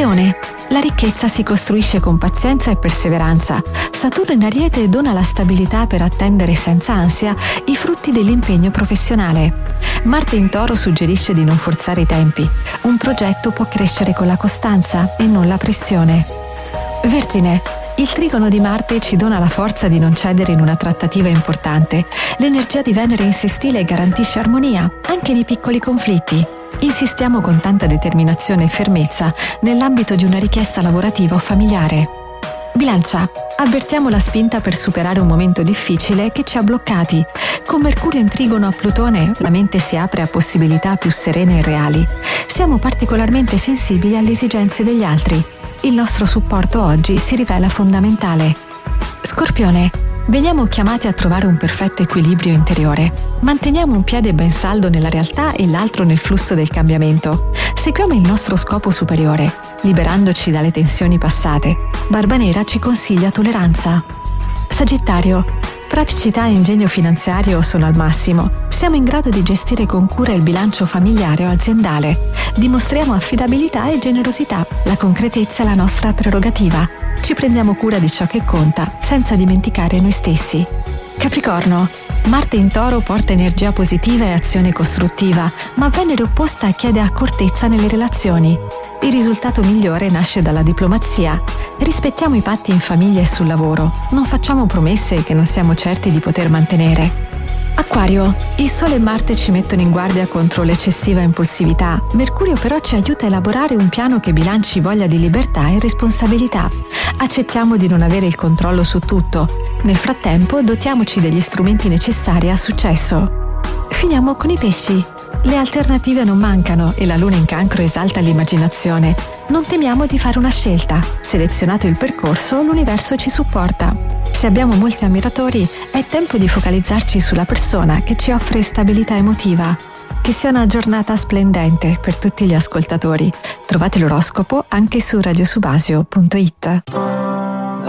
Leone, la ricchezza si costruisce con pazienza e perseveranza. Saturno in Ariete dona la stabilità per attendere senza ansia i frutti dell'impegno professionale. Marte in Toro suggerisce di non forzare i tempi. Un progetto può crescere con la costanza e non la pressione. Vergine, il trigono di Marte ci dona la forza di non cedere in una trattativa importante. L'energia di Venere in sestile garantisce armonia, anche nei piccoli conflitti. Insistiamo con tanta determinazione e fermezza nell'ambito di una richiesta lavorativa o familiare. Bilancia, avvertiamo la spinta per superare un momento difficile che ci ha bloccati. Con Mercurio in trigono a Plutone, la mente si apre a possibilità più serene e reali. Siamo particolarmente sensibili alle esigenze degli altri. Il nostro supporto oggi si rivela fondamentale. Scorpione, veniamo chiamati a trovare un perfetto equilibrio interiore. Manteniamo un piede ben saldo nella realtà e l'altro nel flusso del cambiamento. Seguiamo il nostro scopo superiore, liberandoci dalle tensioni passate. Barbanera ci consiglia tolleranza. Sagittario, praticità e ingegno finanziario sono al massimo. Siamo in grado di gestire con cura il bilancio familiare o aziendale. Dimostriamo affidabilità e generosità. La concretezza è la nostra prerogativa. Ci prendiamo cura di ciò che conta, senza dimenticare noi stessi. Capricorno, Marte in Toro porta energia positiva e azione costruttiva, ma Venere opposta chiede accortezza nelle relazioni. Il risultato migliore nasce dalla diplomazia. Rispettiamo i patti in famiglia e sul lavoro. Non facciamo promesse che non siamo certi di poter mantenere. Acquario, il Sole e Marte ci mettono in guardia contro l'eccessiva impulsività. Mercurio però ci aiuta a elaborare un piano che bilanci voglia di libertà e responsabilità. Accettiamo di non avere il controllo su tutto. Nel frattempo dotiamoci degli strumenti necessari al successo. Finiamo con i pesci. Le alternative non mancano e la luna in Cancro esalta l'immaginazione. Non temiamo di fare una scelta. Selezionato il percorso, l'universo ci supporta. Se abbiamo molti ammiratori, è tempo di focalizzarci sulla persona che ci offre stabilità emotiva. Che sia una giornata splendente per tutti gli ascoltatori. Trovate l'oroscopo anche su radiosubasio.it.